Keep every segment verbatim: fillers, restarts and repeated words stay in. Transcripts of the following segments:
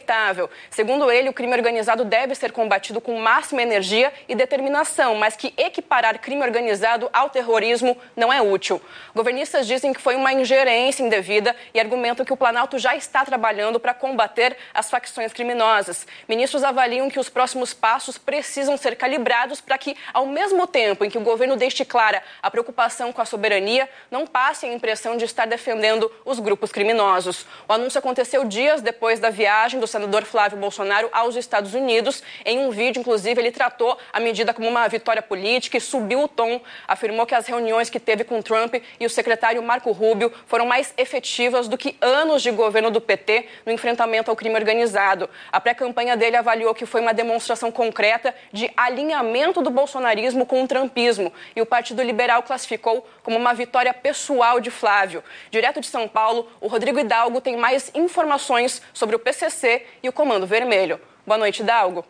inaceitável. Segundo ele, o crime organizado deve ser combatido com máxima energia e determinação, mas que equiparar crime organizado ao terrorismo não é útil. Governistas dizem que foi uma ingerência indevida e argumentam que o Planalto já está trabalhando para combater as facções criminosas. Ministros avaliam que os próximos passos precisam ser calibrados para que, ao mesmo tempo em que o governo deixe clara a preocupação com a soberania, não passe a impressão de estar defendendo os grupos criminosos. O anúncio aconteceu dias depois da viagem do senador Flávio Bolsonaro aos Estados Unidos. Em um vídeo, inclusive, ele tratou a medida como uma vitória política e subiu o tom. Afirmou que as reuniões que teve com Trump e o secretário Marco Rubio foram mais efetivas do que anos de governo do P T no enfrentamento ao crime organizado. A pré-campanha dele avaliou que foi uma demonstração concreta de alinhamento do bolsonarismo com o trumpismo e o Partido Liberal classificou como uma vitória pessoal de Flávio. Direto de São Paulo, o Rodrigo Hidalgo tem mais informações sobre o P C C e o Comando Vermelho. Boa noite, Hidalgo.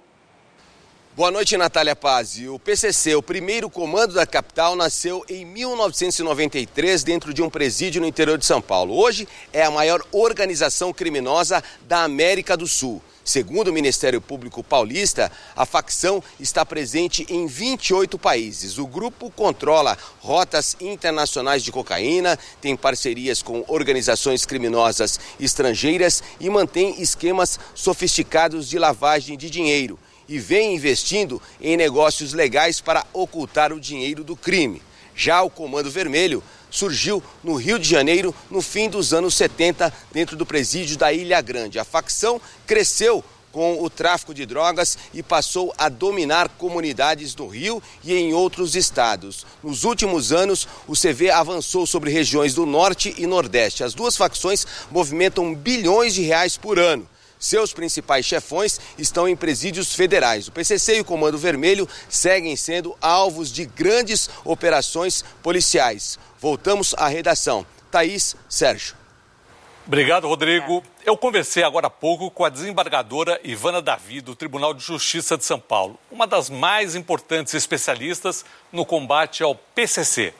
Boa noite, Natália Paz. O P C C, o primeiro comando da capital, nasceu em mil novecentos e noventa e três dentro de um presídio no interior de São Paulo. Hoje é a maior organização criminosa da América do Sul. Segundo o Ministério Público Paulista, a facção está presente em vinte e oito países. O grupo controla rotas internacionais de cocaína, tem parcerias com organizações criminosas estrangeiras e mantém esquemas sofisticados de lavagem de dinheiro e vem investindo em negócios legais para ocultar o dinheiro do crime. Já o Comando Vermelho surgiu no Rio de Janeiro no fim dos anos setenta, dentro do presídio da Ilha Grande. A facção cresceu com o tráfico de drogas e passou a dominar comunidades no Rio e em outros estados. Nos últimos anos, o C V avançou sobre regiões do Norte e Nordeste. As duas facções movimentam bilhões de reais por ano. Seus principais chefões estão em presídios federais. O P C C e o Comando Vermelho seguem sendo alvos de grandes operações policiais. Voltamos à redação. Thaís, Sérgio. Obrigado, Rodrigo. Eu conversei agora há pouco com a desembargadora Ivana Davi, do Tribunal de Justiça de São Paulo, uma das mais importantes especialistas no combate ao P C C.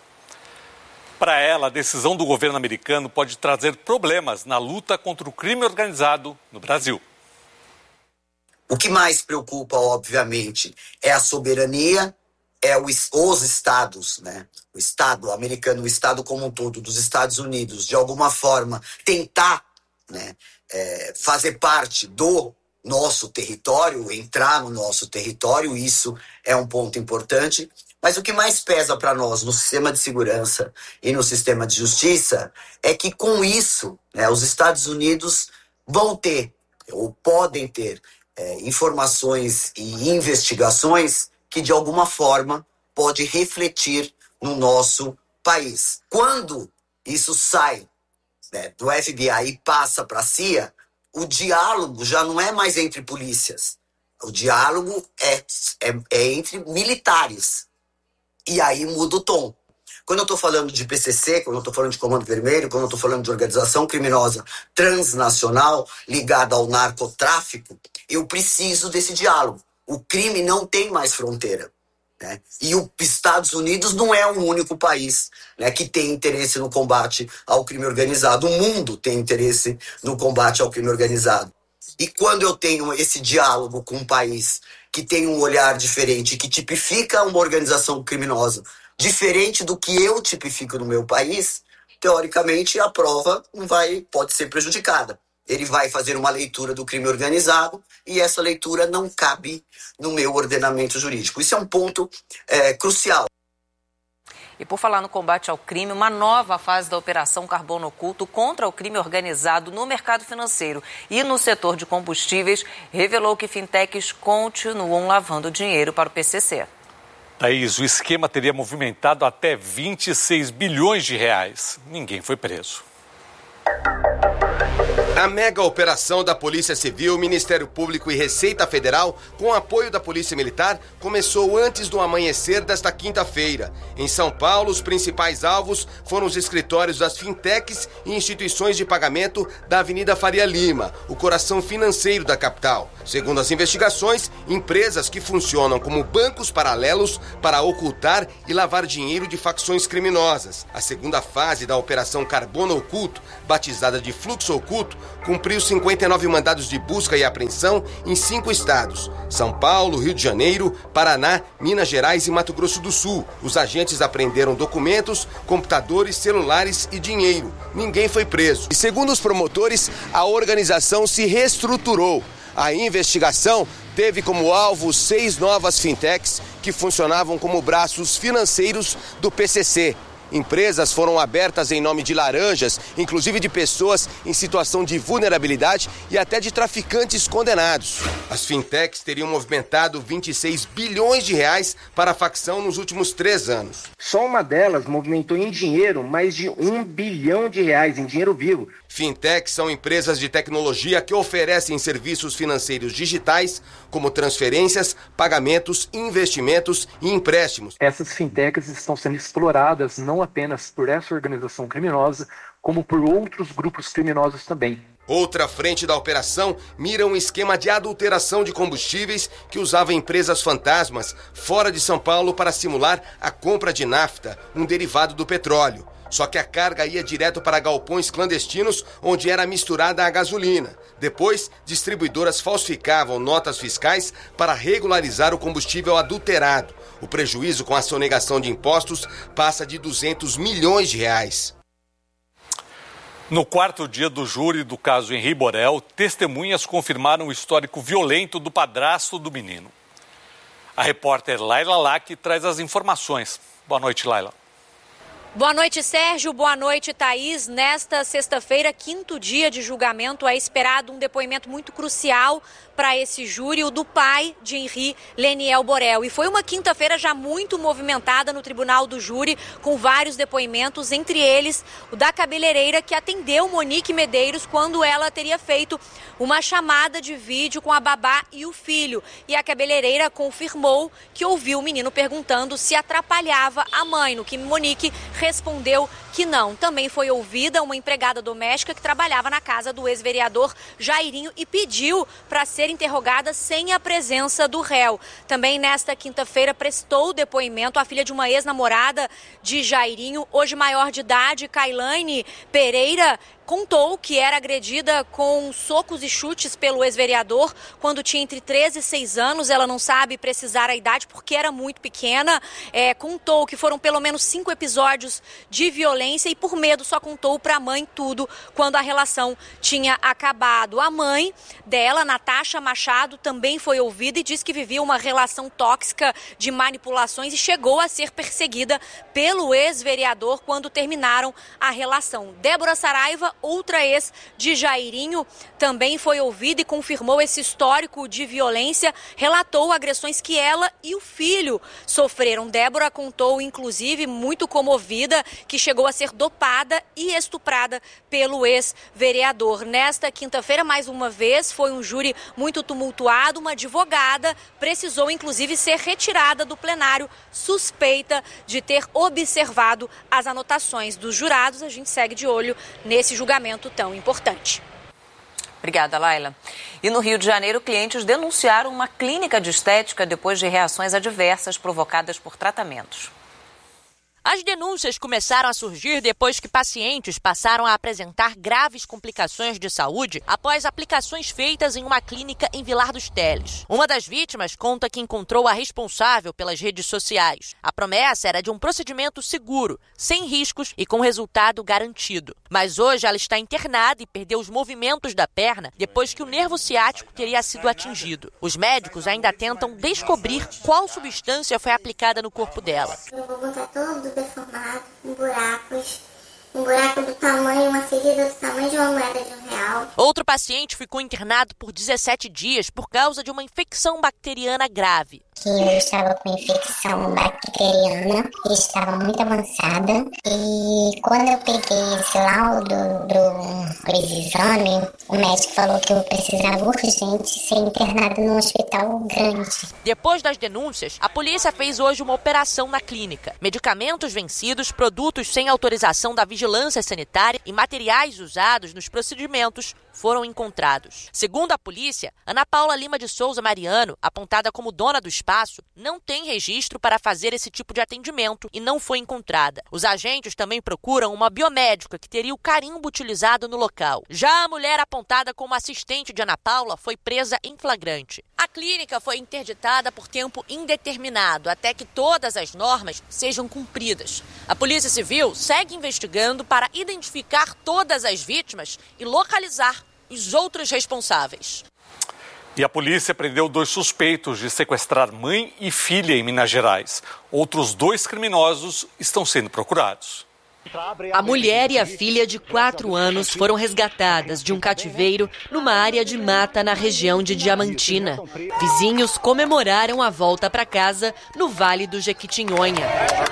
Para ela, a decisão do governo americano pode trazer problemas na luta contra o crime organizado no Brasil. O que mais preocupa, obviamente, é a soberania, é os, os estados, né? O Estado americano, o Estado como um todo dos Estados Unidos, de alguma forma, tentar, né, é, fazer parte do nosso território, entrar no nosso território, isso é um ponto importante. Mas o que mais pesa para nós no sistema de segurança e no sistema de justiça é que, com isso, né, os Estados Unidos vão ter, ou podem ter, é, informações e investigações que, de alguma forma, pode refletir no nosso país. Quando isso sai, né, do F B I e passa para a C I A, o diálogo já não é mais entre polícias. O diálogo é, é, é entre militares. E aí muda o tom. Quando eu estou falando de P C C, quando eu estou falando de Comando Vermelho, quando eu estou falando de organização criminosa transnacional ligada ao narcotráfico, eu preciso desse diálogo. O crime não tem mais fronteira, né? E os Estados Unidos não é o único país, né, que tem interesse no combate ao crime organizado. O mundo tem interesse no combate ao crime organizado. E quando eu tenho esse diálogo com um país que tem um olhar diferente, que tipifica uma organização criminosa diferente do que eu tipifico no meu país, teoricamente a prova não vai, pode ser prejudicada. Ele vai fazer uma leitura do crime organizado e essa leitura não cabe no meu ordenamento jurídico. Isso é um ponto é, crucial. E por falar no combate ao crime, uma nova fase da Operação Carbono Oculto contra o crime organizado no mercado financeiro e no setor de combustíveis revelou que fintechs continuam lavando dinheiro para o P C C. Thaís, o esquema teria movimentado até vinte e seis bilhões de reais. Ninguém foi preso. A mega operação da Polícia Civil, Ministério Público e Receita Federal, com apoio da Polícia Militar, começou antes do amanhecer desta quinta-feira. Em São Paulo, os principais alvos foram os escritórios das fintechs e instituições de pagamento da Avenida Faria Lima, o coração financeiro da capital. Segundo as investigações, empresas que funcionam como bancos paralelos para ocultar e lavar dinheiro de facções criminosas. A segunda fase da Operação Carbono Oculto, batizada de Fluxo Oculto, cumpriu cinquenta e nove mandados de busca e apreensão em cinco estados: São Paulo, Rio de Janeiro, Paraná, Minas Gerais e Mato Grosso do Sul. Os agentes apreenderam documentos, computadores, celulares e dinheiro. Ninguém foi preso. E segundo os promotores, a organização se reestruturou. A investigação teve como alvo seis novas fintechs que funcionavam como braços financeiros do P C C. Empresas foram abertas em nome de laranjas, inclusive de pessoas em situação de vulnerabilidade e até de traficantes condenados. As fintechs teriam movimentado vinte e seis bilhões de reais para a facção nos últimos três anos. Só uma delas movimentou em dinheiro mais de um bilhão de reais em dinheiro vivo. Fintechs são empresas de tecnologia que oferecem serviços financeiros digitais, como transferências, pagamentos, investimentos e empréstimos. Essas fintechs estão sendo exploradas não apenas por essa organização criminosa, como por outros grupos criminosos também. Outra frente da operação mira um esquema de adulteração de combustíveis que usava empresas fantasmas fora de São Paulo para simular a compra de nafta, um derivado do petróleo. Só que a carga ia direto para galpões clandestinos onde era misturada a gasolina. Depois, distribuidoras falsificavam notas fiscais para regularizar o combustível adulterado. O prejuízo com a sonegação de impostos passa de duzentos milhões de reais. No quarto dia do júri do caso Henri Borel, testemunhas confirmaram o histórico violento do padrasto do menino. A repórter Laila Lack traz as informações. Boa noite, Laila. Boa noite, Sérgio. Boa noite, Thaís. Nesta sexta-feira, quinto dia de julgamento, é esperado um depoimento muito crucial para esse júri, o do pai de Henri, Leniel Borel. E foi uma quinta-feira já muito movimentada no tribunal do júri, com vários depoimentos, entre eles o da cabeleireira que atendeu Monique Medeiros quando ela teria feito uma chamada de vídeo com a babá e o filho. E a cabeleireira confirmou que ouviu o menino perguntando se atrapalhava a mãe, no que Monique respondeu que não. Também foi ouvida uma empregada doméstica que trabalhava na casa do ex-vereador Jairinho e pediu para ser interrogada sem a presença do réu. Também nesta quinta-feira prestou depoimento a filha de uma ex-namorada de Jairinho, hoje maior de idade, Kailane Pereira, contou que era agredida com socos e chutes pelo ex-vereador quando tinha entre treze e seis anos. Ela não sabe precisar a idade porque era muito pequena. É, contou que foram pelo menos cinco episódios de violência e por medo só contou para a mãe tudo quando a relação tinha acabado. A mãe dela, Natasha Machado, também foi ouvida e disse que vivia uma relação tóxica de manipulações e chegou a ser perseguida pelo ex-vereador quando terminaram a relação. Débora Saraiva, outra ex de Jairinho, também foi ouvida e confirmou esse histórico de violência, relatou agressões que ela e o filho sofreram. Débora contou, inclusive, muito comovida, que chegou a ser dopada e estuprada pelo ex-vereador. Nesta quinta-feira, mais uma vez, foi um júri muito tumultuado. Uma advogada precisou, inclusive, ser retirada do plenário, suspeita de ter observado as anotações dos jurados. A gente segue de olho nesse julgamento tão importante. Obrigada, Laila. E no Rio de Janeiro, clientes denunciaram uma clínica de estética depois de reações adversas provocadas por tratamentos. As denúncias começaram a surgir depois que pacientes passaram a apresentar graves complicações de saúde após aplicações feitas em uma clínica em Vilar dos Teles. Uma das vítimas conta que encontrou a responsável pelas redes sociais. A promessa era de um procedimento seguro, sem riscos e com resultado garantido. Mas hoje ela está internada e perdeu os movimentos da perna depois que o nervo ciático teria sido atingido. Os médicos ainda tentam descobrir qual substância foi aplicada no corpo dela. Eu vou botar todo deformado, com buracos, um buraco do tamanho, uma ferida do tamanho de uma moeda de um real. Outro paciente ficou internado por dezessete dias por causa de uma infecção bacteriana grave. Eu estava com infecção bacteriana, estava muito avançada e quando eu peguei esse laudo do, do exame, o médico falou que eu precisava urgente ser internada num hospital grande. Depois das denúncias, a polícia fez hoje uma operação na clínica. Medicamentos vencidos, produtos sem autorização da vigilância sanitária e materiais usados nos procedimentos foram encontrados. Segundo a polícia, Ana Paula Lima de Souza Mariano, apontada como dona do espaço, não tem registro para fazer esse tipo de atendimento e não foi encontrada. Os agentes também procuram uma biomédica que teria o carimbo utilizado no local. Já a mulher apontada como assistente de Ana Paula foi presa em flagrante. A clínica foi interditada por tempo indeterminado, até que todas as normas sejam cumpridas. A Polícia Civil segue investigando para identificar todas as vítimas e localizar os outros responsáveis. E a polícia prendeu dois suspeitos de sequestrar mãe e filha em Minas Gerais. Outros dois criminosos estão sendo procurados. A mulher e a filha de quatro anos foram resgatadas de um cativeiro numa área de mata na região de Diamantina. Vizinhos comemoraram a volta para casa no Vale do Jequitinhonha.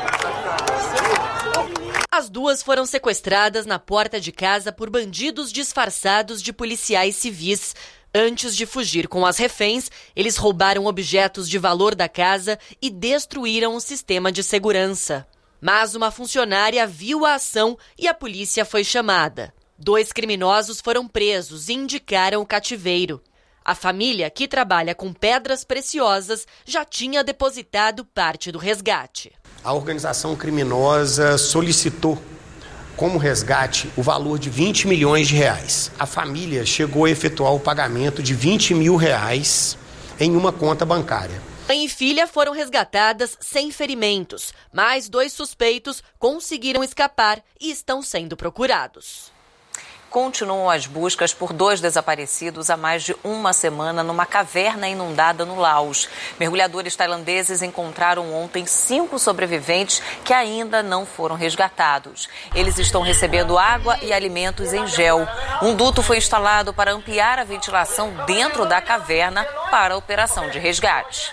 As duas foram sequestradas na porta de casa por bandidos disfarçados de policiais civis. Antes de fugir com as reféns, eles roubaram objetos de valor da casa e destruíram o sistema de segurança. Mas uma funcionária viu a ação e a polícia foi chamada. Dois criminosos foram presos e indicaram o cativeiro. A família, que trabalha com pedras preciosas, já tinha depositado parte do resgate. A organização criminosa solicitou como resgate o valor de vinte milhões de reais. A família chegou a efetuar o pagamento de vinte mil reais em uma conta bancária. Mãe e filha foram resgatadas sem ferimentos, mas dois suspeitos conseguiram escapar e estão sendo procurados. Continuam as buscas por dois desaparecidos há mais de uma semana numa caverna inundada no Laos. Mergulhadores tailandeses encontraram ontem cinco sobreviventes que ainda não foram resgatados. Eles estão recebendo água e alimentos em gel. Um duto foi instalado para ampliar a ventilação dentro da caverna para a operação de resgate.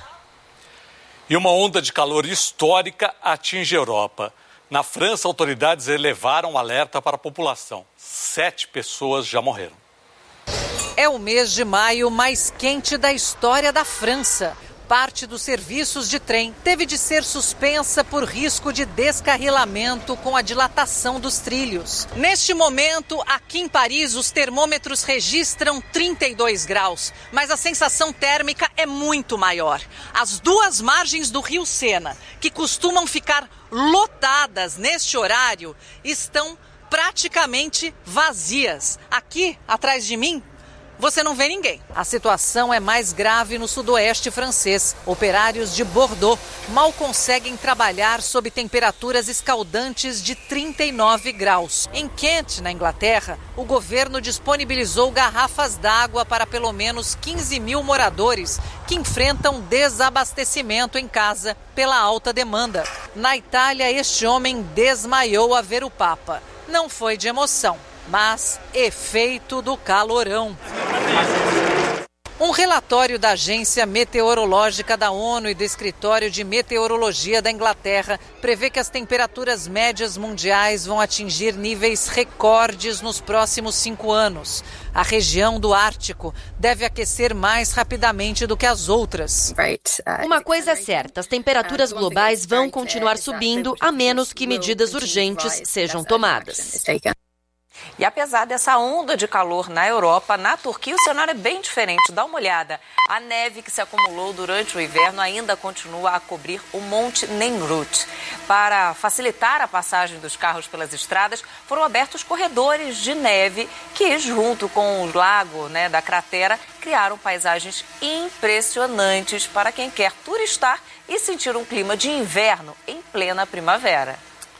E uma onda de calor histórica atinge a Europa. Na França, autoridades elevaram o alerta para a população. Sete pessoas já morreram. É o mês de maio mais quente da história da França. Parte dos serviços de trem teve de ser suspensa por risco de descarrilamento com a dilatação dos trilhos. Neste momento, aqui em Paris, os termômetros registram trinta e dois graus, mas a sensação térmica é muito maior. As duas margens do Rio Sena, que costumam ficar lotadas neste horário, estão praticamente vazias. Aqui, atrás de mim, você não vê ninguém. A situação é mais grave no sudoeste francês. Operários de Bordeaux mal conseguem trabalhar sob temperaturas escaldantes de trinta e nove graus. Em Kent, na Inglaterra, o governo disponibilizou garrafas d'água para pelo menos quinze mil moradores que enfrentam desabastecimento em casa pela alta demanda. Na Itália, este homem desmaiou a ver o Papa. Não foi de emoção, mas efeito do calorão. Um relatório da Agência Meteorológica da ONU e do Escritório de Meteorologia da Inglaterra prevê que as temperaturas médias mundiais vão atingir níveis recordes nos próximos cinco anos. A região do Ártico deve aquecer mais rapidamente do que as outras. Uma coisa é certa, as temperaturas globais vão continuar subindo a menos que medidas urgentes sejam tomadas. E apesar dessa onda de calor na Europa, na Turquia o cenário é bem diferente. Dá uma olhada. A neve que se acumulou durante o inverno ainda continua a cobrir o Monte Nemrut. Para facilitar a passagem dos carros pelas estradas, foram abertos corredores de neve que, junto com o lago, né, da cratera, criaram paisagens impressionantes para quem quer turistar e sentir um clima de inverno em plena primavera.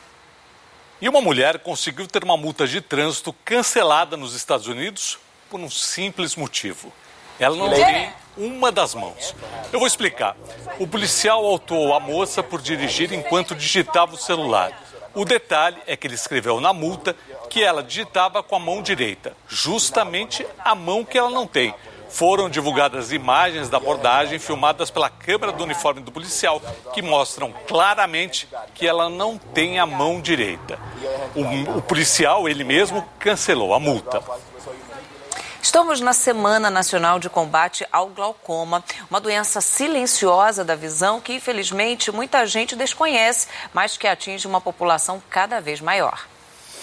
E uma mulher conseguiu ter uma multa de trânsito cancelada nos Estados Unidos por um simples motivo. Ela não tem uma das mãos. Eu vou explicar. O policial autuou a moça por dirigir enquanto digitava o celular. O detalhe é que ele escreveu na multa que ela digitava com a mão direita, justamente a mão que ela não tem. Foram divulgadas imagens da abordagem filmadas pela câmera do uniforme do policial que mostram claramente que ela não tem a mão direita. O, o policial, ele mesmo, cancelou a multa. Estamos na Semana Nacional de Combate ao Glaucoma, uma doença silenciosa da visão que, infelizmente, muita gente desconhece, mas que atinge uma população cada vez maior.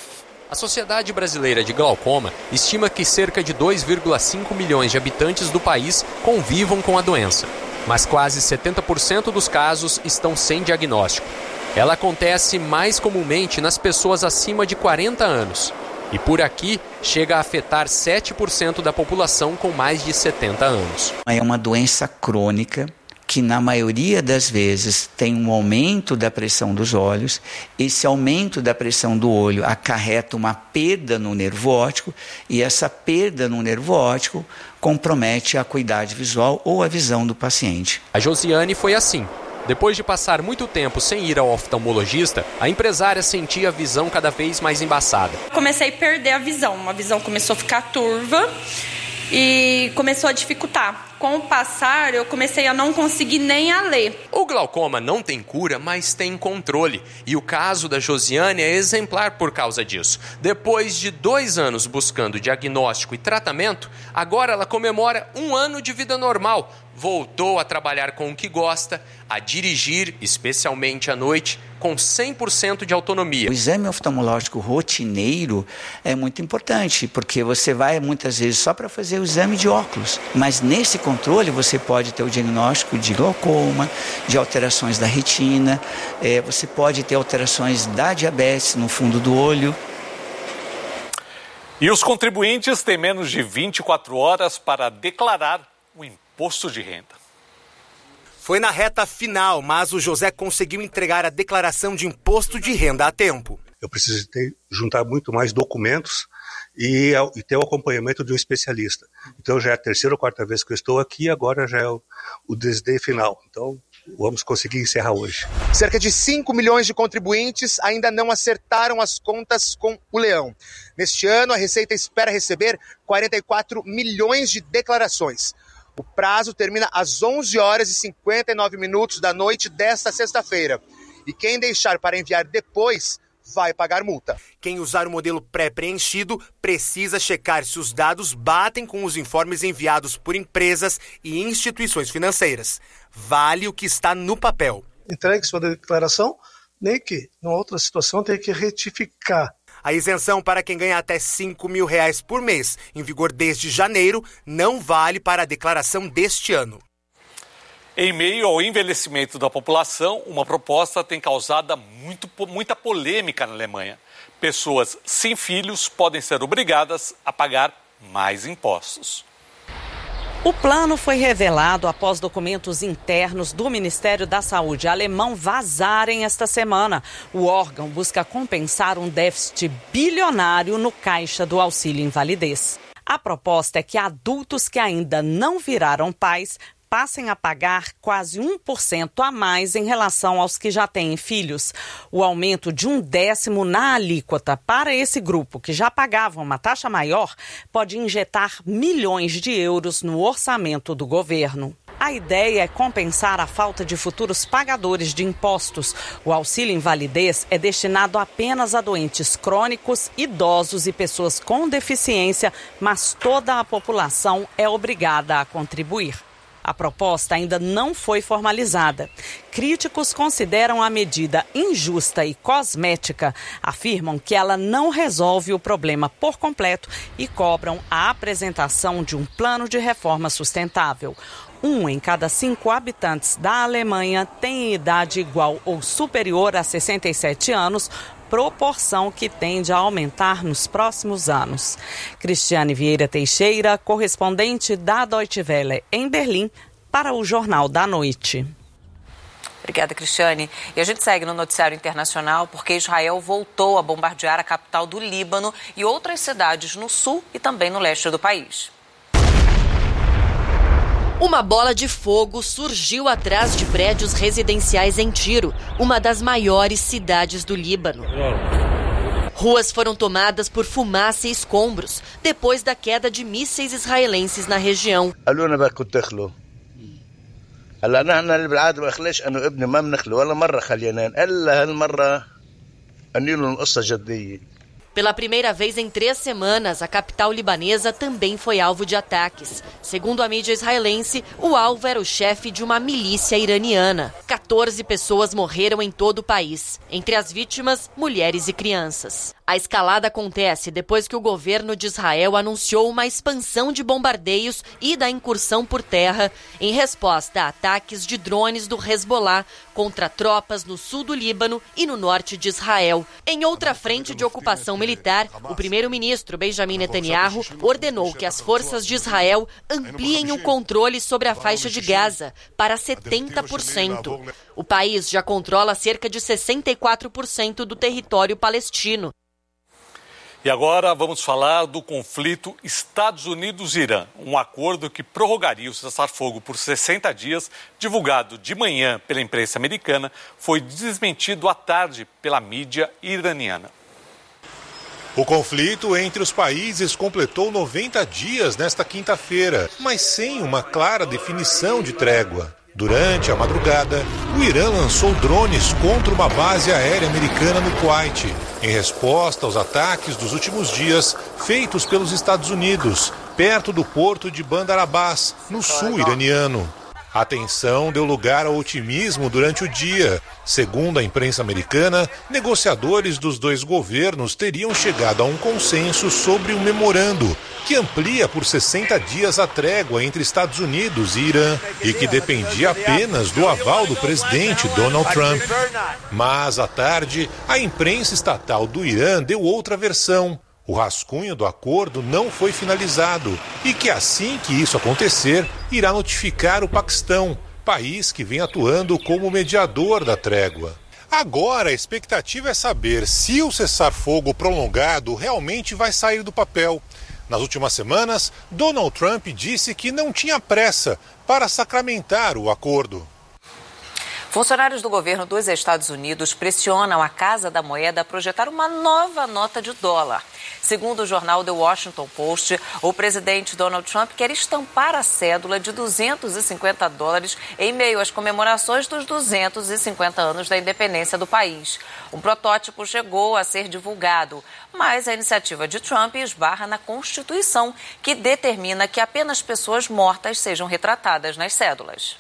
A Sociedade Brasileira de Glaucoma estima que cerca de dois vírgula cinco milhões de habitantes do país convivam com a doença, mas quase setenta por cento dos casos estão sem diagnóstico. Ela acontece mais comumente nas pessoas acima de quarenta anos e por aqui chega a afetar sete por cento da população com mais de setenta anos. É uma doença crônica que na maioria das vezes tem um aumento da pressão dos olhos. Esse aumento da pressão do olho acarreta uma perda no nervo óptico e essa perda no nervo óptico compromete a acuidade visual ou a visão do paciente. A Josiane foi assim. Depois de passar muito tempo sem ir ao oftalmologista, a empresária sentia a visão cada vez mais embaçada. Comecei a perder a visão, a visão começou a ficar turva e começou a dificultar. Com o passar, eu comecei a não conseguir nem a ler. O glaucoma não tem cura, mas tem controle. E o caso da Josiane é exemplar por causa disso. Depois de dois anos buscando diagnóstico e tratamento, agora ela comemora um ano de vida normal. Voltou a trabalhar com o que gosta, a dirigir, especialmente à noite, com cem por cento de autonomia. O exame oftalmológico rotineiro é muito importante, porque você vai muitas vezes só para fazer o exame de óculos. Mas nesse controle você pode ter o diagnóstico de glaucoma, de alterações da retina, é, você pode ter alterações da diabetes no fundo do olho. E os contribuintes têm menos de vinte e quatro horas para declarar o imposto de renda. Foi na reta final, mas o José conseguiu entregar a declaração de imposto de renda a tempo. Eu preciso ter, juntar muito mais documentos e, e ter o acompanhamento de um especialista. Então já é a terceira ou quarta vez que eu estou aqui, agora já é o, o desdém final. Então vamos conseguir encerrar hoje. Cerca de cinco milhões de contribuintes ainda não acertaram as contas com o Leão. Neste ano, a Receita espera receber quarenta e quatro milhões de declarações. O prazo termina às onze horas e cinquenta e nove minutos da noite desta sexta-feira. E quem deixar para enviar depois vai pagar multa. Quem usar o modelo pré-preenchido precisa checar se os dados batem com os informes enviados por empresas e instituições financeiras. Vale o que está no papel. Entregue sua declaração, nem que, numa outra situação, tenha que retificar. A isenção para quem ganha até cinco mil reais por mês, em vigor desde janeiro, não vale para a declaração deste ano. Em meio ao envelhecimento da população, uma proposta tem causado muito, muita polêmica na Alemanha. Pessoas sem filhos podem ser obrigadas a pagar mais impostos. O plano foi revelado após documentos internos do Ministério da Saúde alemão vazarem esta semana. O órgão busca compensar um déficit bilionário no caixa do auxílio invalidez. A proposta é que adultos que ainda não viraram pais passem a pagar quase um por cento a mais em relação aos que já têm filhos. O aumento de um décimo na alíquota para esse grupo, que já pagava uma taxa maior, pode injetar milhões de euros no orçamento do governo. A ideia é compensar a falta de futuros pagadores de impostos. O auxílio invalidez é destinado apenas a doentes crônicos, idosos e pessoas com deficiência, mas toda a população é obrigada a contribuir. A proposta ainda não foi formalizada. Críticos consideram a medida injusta e cosmética, afirmam que ela não resolve o problema por completo e cobram a apresentação de um plano de reforma sustentável. Um em cada cinco habitantes da Alemanha tem idade igual ou superior a sessenta e sete anos, proporção que tende a aumentar nos próximos anos. Cristiane Vieira Teixeira, correspondente da Deutsche Welle em Berlim, para o Jornal da Noite. Obrigada, Cristiane. E a gente segue no noticiário internacional porque Israel voltou a bombardear a capital do Líbano e outras cidades no sul e também no leste do país. Uma bola de fogo surgiu atrás de prédios residenciais em Tiro, uma das maiores cidades do Líbano. Ruas foram tomadas por fumaça e escombros, depois da queda de mísseis israelenses na região. Pela primeira vez em três semanas, a capital libanesa também foi alvo de ataques. Segundo a mídia israelense, o alvo era o chefe de uma milícia iraniana. quatorze pessoas morreram em todo o país. Entre as vítimas, mulheres e crianças. A escalada acontece depois que o governo de Israel anunciou uma expansão de bombardeios e da incursão por terra em resposta a ataques de drones do Hezbollah contra tropas no sul do Líbano e no norte de Israel. Em outra frente de ocupação militar, o primeiro-ministro Benjamin Netanyahu ordenou que as forças de Israel ampliem o controle sobre a faixa de Gaza para setenta por cento. O país já controla cerca de sessenta e quatro por cento do território palestino. E agora vamos falar do conflito Estados Unidos-Irã, um acordo que prorrogaria o cessar-fogo por sessenta dias, divulgado de manhã pela imprensa americana, foi desmentido à tarde pela mídia iraniana. O conflito entre os países completou noventa dias nesta quinta-feira, mas sem uma clara definição de trégua. Durante a madrugada, o Irã lançou drones contra uma base aérea americana no Kuwait, em resposta aos ataques dos últimos dias feitos pelos Estados Unidos, perto do porto de Bandar Abbas, no sul iraniano. A tensão deu lugar ao otimismo durante o dia. Segundo a imprensa americana, negociadores dos dois governos teriam chegado a um consenso sobre um memorando que amplia por sessenta dias a trégua entre Estados Unidos e Irã e que dependia apenas do aval do presidente Donald Trump. Mas, à tarde, a imprensa estatal do Irã deu outra versão. O rascunho do acordo não foi finalizado e que, assim que isso acontecer, irá notificar o Paquistão, país que vem atuando como mediador da trégua. Agora, a expectativa é saber se o cessar-fogo prolongado realmente vai sair do papel. Nas últimas semanas, Donald Trump disse que não tinha pressa para sacramentar o acordo. Funcionários do governo dos Estados Unidos pressionam a Casa da Moeda a projetar uma nova nota de dólar. Segundo o jornal The Washington Post, o presidente Donald Trump quer estampar a cédula de duzentos e cinquenta dólares em meio às comemorações dos duzentos e cinquenta anos da independência do país. Um protótipo chegou a ser divulgado, mas a iniciativa de Trump esbarra na Constituição, que determina que apenas pessoas mortas sejam retratadas nas cédulas.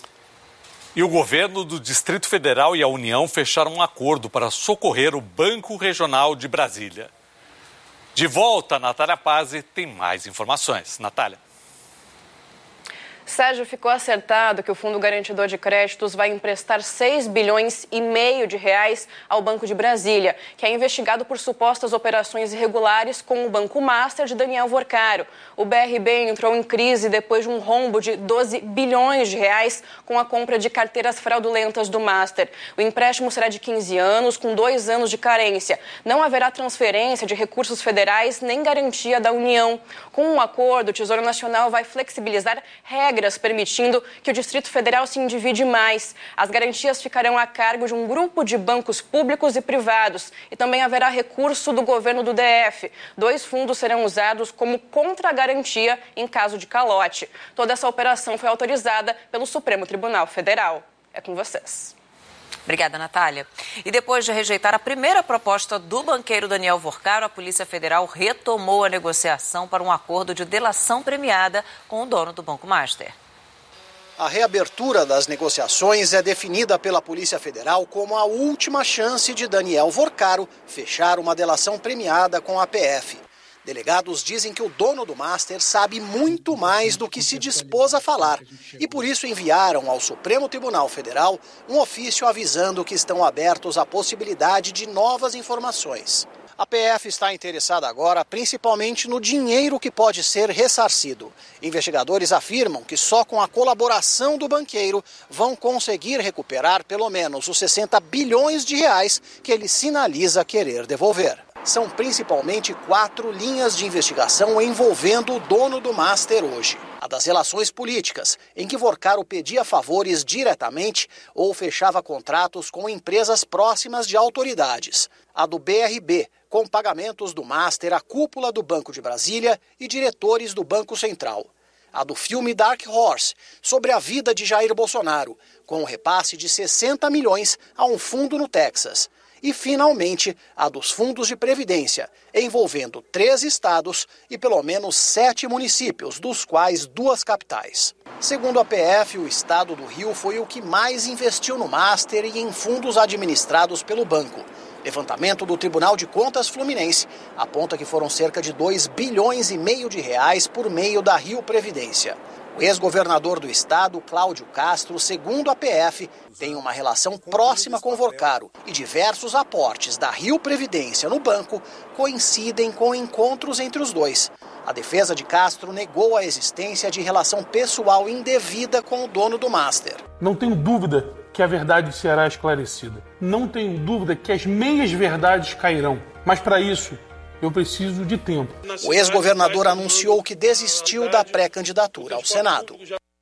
E o governo do Distrito Federal e a União fecharam um acordo para socorrer o Banco Regional de Brasília. De volta, Natália Pazzi tem mais informações. Natália. Sérgio, ficou acertado que o Fundo Garantidor de Créditos vai emprestar seis bilhões e meio de reais ao Banco de Brasília, que é investigado por supostas operações irregulares com o Banco Master de Daniel Vorcaro. O B R B entrou em crise depois de um rombo de doze bilhões de reais com a compra de carteiras fraudulentas do Master. O empréstimo será de quinze anos, com dois anos de carência. Não haverá transferência de recursos federais nem garantia da União. Com um acordo, o Tesouro Nacional vai flexibilizar regras regras permitindo que o Distrito Federal se endivide mais. As garantias ficarão a cargo de um grupo de bancos públicos e privados e também haverá recurso do governo do D F. Dois fundos serão usados como contragarantia em caso de calote. Toda essa operação foi autorizada pelo Supremo Tribunal Federal. É com vocês. Obrigada, Natália. E depois de rejeitar a primeira proposta do banqueiro Daniel Vorcaro, a Polícia Federal retomou a negociação para um acordo de delação premiada com o dono do Banco Master. A reabertura das negociações é definida pela Polícia Federal como a última chance de Daniel Vorcaro fechar uma delação premiada com a P F. Delegados dizem que o dono do Master sabe muito mais do que se dispôs a falar e por isso enviaram ao Supremo Tribunal Federal um ofício avisando que estão abertos à possibilidade de novas informações. A P F está interessada agora principalmente no dinheiro que pode ser ressarcido. Investigadores afirmam que só com a colaboração do banqueiro vão conseguir recuperar pelo menos os sessenta bilhões de reais que ele sinaliza querer devolver. São principalmente quatro linhas de investigação envolvendo o dono do Master hoje. A das relações políticas, em que Vorcaro pedia favores diretamente ou fechava contratos com empresas próximas de autoridades. A do B R B, com pagamentos do Master à cúpula do Banco de Brasília e diretores do Banco Central. A do filme Dark Horse, sobre a vida de Jair Bolsonaro, com um repasse de sessenta milhões a um fundo no Texas. e, finalmente, a dos fundos de previdência, envolvendo três estados e pelo menos sete municípios, dos quais duas capitais. Segundo a P F, o estado do Rio foi o que mais investiu no Master e em fundos administrados pelo banco. Levantamento do Tribunal de Contas Fluminense aponta que foram cerca de dois bilhões e meio de reais por meio da Rio Previdência. O ex-governador do estado, Cláudio Castro, segundo a P F, tem uma relação próxima com Vorcaro e diversos aportes da Rio Previdência no banco coincidem com encontros entre os dois. A defesa de Castro negou a existência de relação pessoal indevida com o dono do Master. Não tenho dúvida que a verdade será esclarecida. Não tenho dúvida que as meias-verdades cairão. Mas para isso, eu preciso de tempo. O ex-governador anunciou que desistiu da pré-candidatura ao Senado.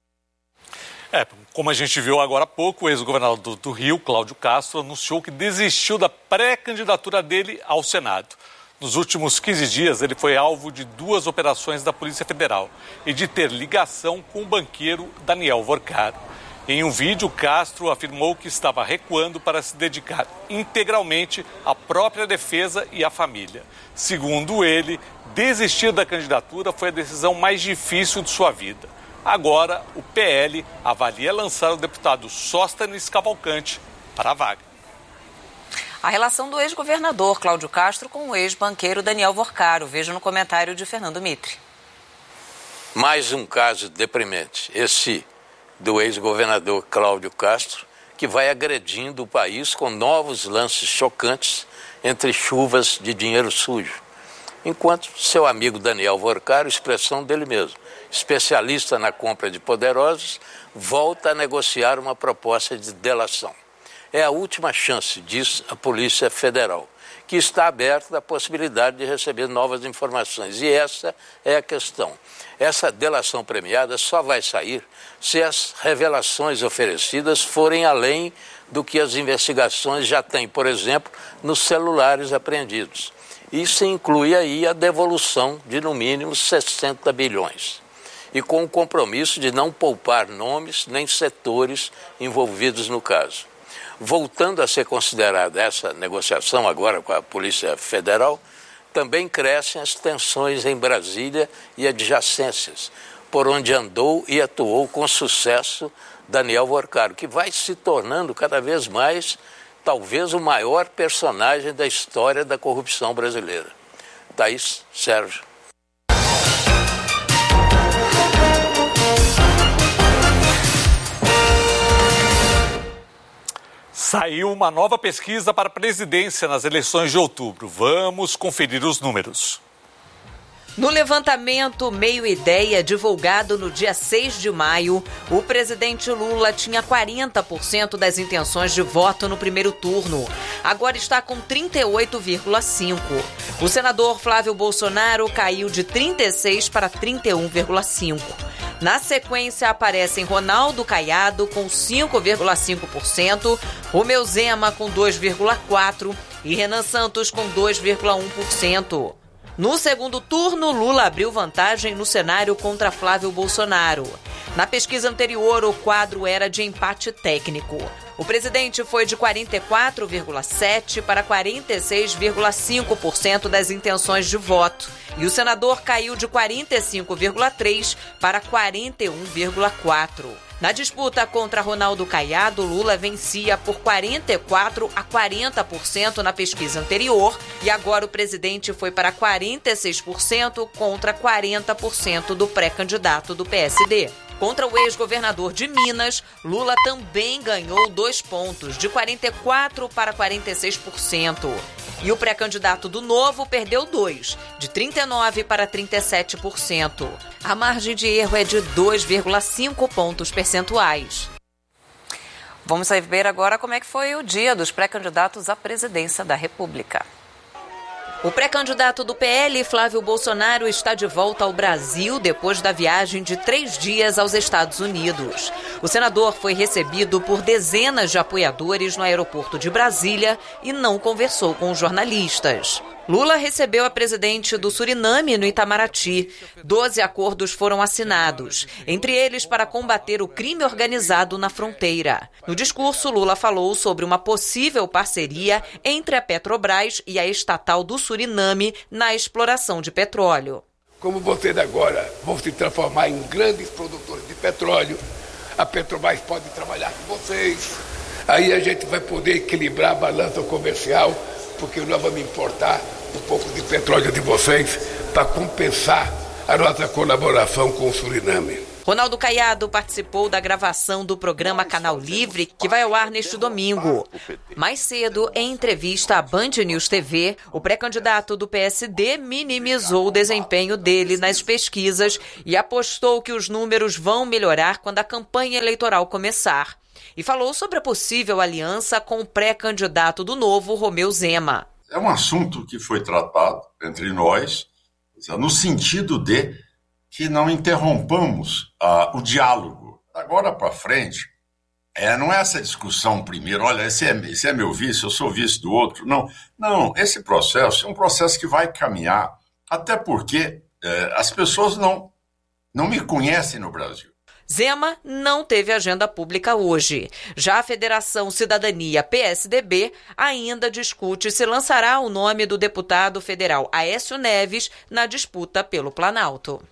É, como a gente viu agora há pouco, o ex-governador do Rio, Cláudio Castro, anunciou que desistiu da pré-candidatura dele ao Senado. Nos últimos quinze dias, ele foi alvo de duas operações da Polícia Federal e de ter ligação com o banqueiro Daniel Vorcaro. Em um vídeo, Castro afirmou que estava recuando para se dedicar integralmente à própria defesa e à família. Segundo ele, desistir da candidatura foi a decisão mais difícil de sua vida. Agora, o P L avalia lançar o deputado Sóstenes Cavalcante para a vaga. A relação do ex-governador Cláudio Castro com o ex-banqueiro Daniel Vorcaro. Veja no comentário de Fernando Mitre. Mais um caso deprimente, esse do ex-governador Cláudio Castro, que vai agredindo o país com novos lances chocantes entre chuvas de dinheiro sujo. Enquanto seu amigo Daniel Vorcaro, expressão dele mesmo, especialista na compra de poderosos, volta a negociar uma proposta de delação. É a última chance, diz a Polícia Federal, que está aberta à possibilidade de receber novas informações. E essa é a questão. Essa delação premiada só vai sair se as revelações oferecidas forem além do que as investigações já têm, por exemplo, nos celulares apreendidos. Isso inclui aí a devolução de, no mínimo, sessenta bilhões. E com o compromisso de não poupar nomes nem setores envolvidos no caso. Voltando a ser considerada essa negociação agora com a Polícia Federal, também crescem as tensões em Brasília e adjacências, por onde andou e atuou com sucesso Daniel Vorcaro, que vai se tornando cada vez mais, talvez, o maior personagem da história da corrupção brasileira. Thaís, Sérgio. Saiu uma nova pesquisa para a presidência nas eleições de outubro. Vamos conferir os números. No levantamento Meio Ideia, divulgado no dia seis de maio, o presidente Lula tinha quarenta por cento das intenções de voto no primeiro turno. Agora está com trinta e oito vírgula cinco por cento. O senador Flávio Bolsonaro caiu de trinta e seis por cento para trinta e um vírgula cinco por cento. Na sequência, aparecem Ronaldo Caiado com cinco vírgula cinco por cento, Romeu Zema com dois vírgula quatro por cento e Renan Santos com dois vírgula um por cento. No segundo turno, Lula abriu vantagem no cenário contra Flávio Bolsonaro. Na pesquisa anterior, o quadro era de empate técnico. O presidente foi de quarenta e quatro vírgula sete por cento para quarenta e seis vírgula cinco por cento das intenções de voto. E o senador caiu de quarenta e cinco vírgula três por cento para quarenta e um vírgula quatro por cento. Na disputa contra Ronaldo Caiado, Lula vencia por quarenta e quatro a quarenta por cento na pesquisa anterior e agora o presidente foi para quarenta e seis por cento contra quarenta por cento do pré-candidato do P S D. Contra o ex-governador de Minas, Lula também ganhou dois pontos, de quarenta e quatro para quarenta e seis por cento. E o pré-candidato do Novo perdeu dois, de trinta e nove para trinta e sete por cento. A margem de erro é de dois vírgula cinco pontos percentuais. Vamos saber agora como é que foi o dia dos pré-candidatos à presidência da República. O pré-candidato do P L, Flávio Bolsonaro, está de volta ao Brasil depois da viagem de três dias aos Estados Unidos. O senador foi recebido por dezenas de apoiadores no aeroporto de Brasília e não conversou com os jornalistas. Lula recebeu a presidente do Suriname no Itamaraty. Doze acordos foram assinados, entre eles para combater o crime organizado na fronteira. No discurso, Lula falou sobre uma possível parceria entre a Petrobras e a estatal do Suriname na exploração de petróleo. Como vocês agora vão se transformar em grandes produtores de petróleo, a Petrobras pode trabalhar com vocês. Aí a gente vai poder equilibrar a balança comercial, porque nós vamos importar um pouco de petróleo de vocês para compensar a nossa colaboração com o Suriname. Ronaldo Caiado participou da gravação do programa Canal Livre, que vai ao ar neste domingo. Mais cedo, em entrevista à Band News T V, o pré-candidato do P S D minimizou o desempenho dele nas pesquisas e apostou que os números vão melhorar quando a campanha eleitoral começar. E falou sobre a possível aliança com o pré-candidato do Novo, Romeu Zema. É um assunto que foi tratado entre nós, no sentido de que não interrompamos uh, o diálogo. Agora para frente, é, não é essa discussão primeiro, olha, esse é, esse é meu vice, eu sou vice do outro. Não, não, esse processo é um processo que vai caminhar, até porque é, as pessoas não, não me conhecem no Brasil. Zema não teve agenda pública hoje. Já a Federação Cidadania P S D B ainda discute se lançará o nome do deputado federal Aécio Neves na disputa pelo Planalto.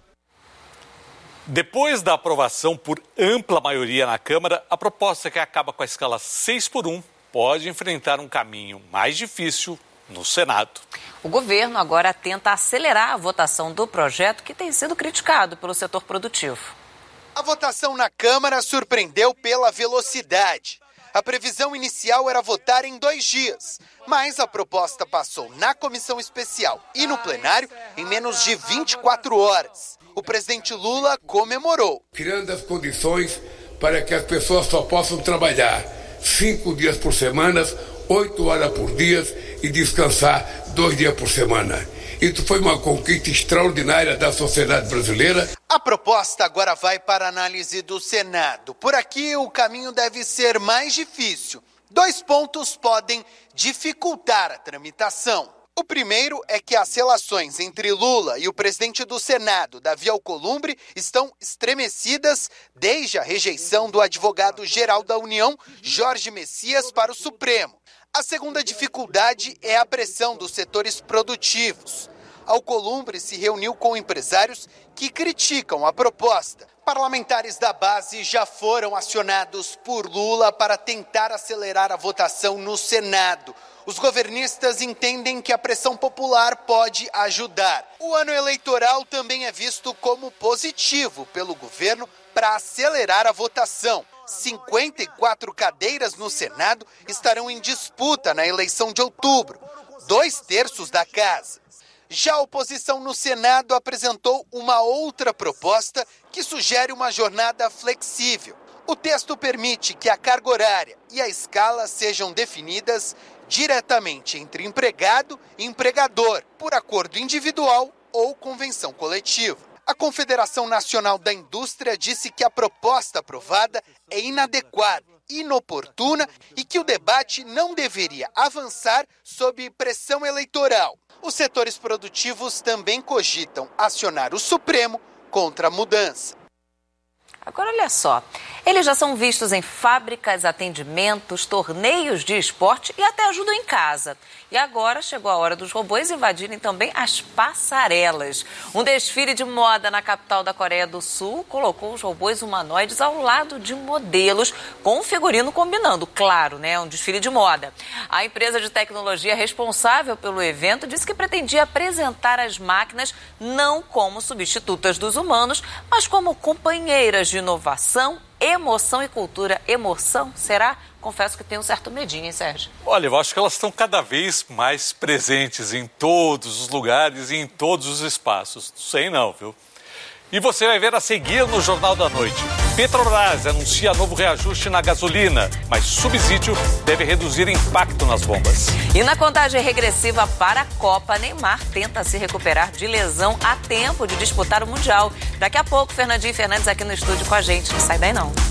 Depois da aprovação por ampla maioria na Câmara, a proposta que acaba com a escala seis por um pode enfrentar um caminho mais difícil no Senado. O governo agora tenta acelerar a votação do projeto que tem sido criticado pelo setor produtivo. A votação na Câmara surpreendeu pela velocidade. A previsão inicial era votar em dois dias, mas a proposta passou na comissão especial e no plenário em menos de vinte e quatro horas. O presidente Lula comemorou. Criando as condições para que as pessoas só possam trabalhar cinco dias por semana, oito horas por dia e descansar dois dias por semana. Isso foi uma conquista extraordinária da sociedade brasileira. A proposta agora vai para a análise do Senado. Por aqui, o caminho deve ser mais difícil. Dois pontos podem dificultar a tramitação. O primeiro é que as relações entre Lula e o presidente do Senado, Davi Alcolumbre, estão estremecidas desde a rejeição do advogado-geral da União, Jorge Messias, para o Supremo. A segunda dificuldade é a pressão dos setores produtivos. Alcolumbre se reuniu com empresários que criticam a proposta. Parlamentares da base já foram acionados por Lula para tentar acelerar a votação no Senado. Os governistas entendem que a pressão popular pode ajudar. O ano eleitoral também é visto como positivo pelo governo para acelerar a votação. cinquenta e quatro cadeiras no Senado estarão em disputa na eleição de outubro, dois terços da casa. Já a oposição no Senado apresentou uma outra proposta que sugere uma jornada flexível. O texto permite que a carga horária e a escala sejam definidas diretamente entre empregado e empregador, por acordo individual ou convenção coletiva. A Confederação Nacional da Indústria disse que a proposta aprovada é inadequada, inoportuna e que o debate não deveria avançar sob pressão eleitoral. Os setores produtivos também cogitam acionar o Supremo contra a mudança. Agora, olha só, eles já são vistos em fábricas, atendimentos, torneios de esporte e até ajudam em casa. E agora chegou a hora dos robôs invadirem também as passarelas. Um desfile de moda na capital da Coreia do Sul colocou os robôs humanoides ao lado de modelos com um figurino combinando. Claro, né? Um desfile de moda. A empresa de tecnologia responsável pelo evento disse que pretendia apresentar as máquinas não como substitutas dos humanos, mas como companheiras de inovação, emoção e cultura. Emoção, será? Confesso que tenho um certo medinho, hein, Sérgio? Olha, eu acho que elas estão cada vez mais presentes em todos os lugares e em todos os espaços. Não sei não, viu? E você vai ver a seguir no Jornal da Noite. Petrobras anuncia novo reajuste na gasolina, mas subsídio deve reduzir impacto nas bombas. E na contagem regressiva para a Copa, Neymar tenta se recuperar de lesão a tempo de disputar o Mundial. Daqui a pouco, Fernandinho Fernandes aqui no estúdio com a gente. Não sai daí não.